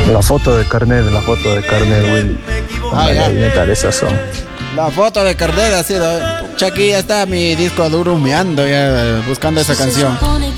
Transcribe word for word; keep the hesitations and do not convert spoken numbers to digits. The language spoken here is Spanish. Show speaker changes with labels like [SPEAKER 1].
[SPEAKER 1] La foto de carnet, la foto de carnet, Will.
[SPEAKER 2] Ah, ya.
[SPEAKER 1] Metal, esas son.
[SPEAKER 2] La foto de Carnet ha sido. Chucky, ya está mi disco duro humeando, ya buscando esa canción.